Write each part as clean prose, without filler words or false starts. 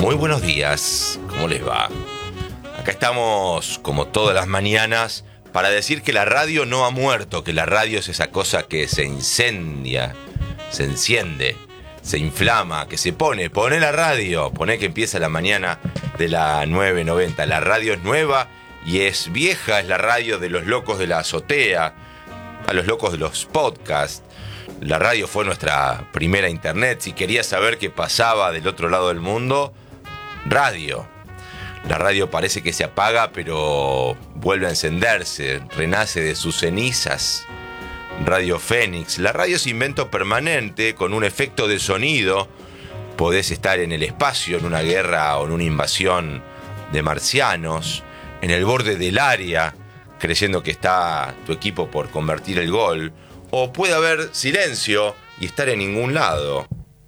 Muy buenos días, ¿cómo les va? Acá estamos, como todas las mañanas, para decir que la radio no ha muerto, que la radio es esa cosa que se incendia, se enciende, se inflama, que se pone la radio, pone que empieza la mañana de la 990. La radio es nueva y es vieja, es la radio de los locos de la azotea, a los locos de los podcasts. La radio fue nuestra primera internet. Si querías saber qué pasaba del otro lado del mundo, radio. La radio parece que se apaga, pero vuelve a encenderse, renace de sus cenizas. Radio Fénix. La radio es invento permanente, con un efecto de sonido. Podés estar en el espacio, en una guerra o en una invasión de marcianos, en el borde del área, creyendo que está tu equipo por convertir el gol. O puede haber silencio y estar en ningún lado.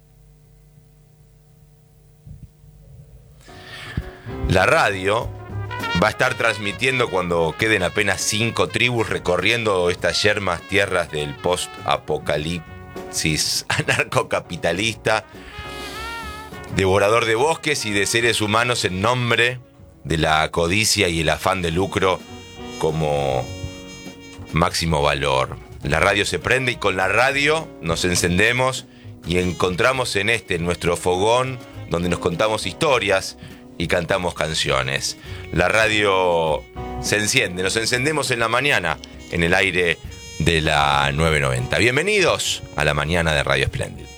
La radio va a estar transmitiendo cuando queden apenas 5 tribus recorriendo estas yermas tierras del post-apocalipsis anarcocapitalista, devorador de bosques y de seres humanos en nombre de la codicia y el afán de lucro como máximo valor. La radio se prende y con la radio nos encendemos y encontramos en nuestro fogón, donde nos contamos historias y cantamos canciones. La radio se enciende, nos encendemos en la mañana en el aire de la 990. Bienvenidos a la mañana de Radio Espléndida.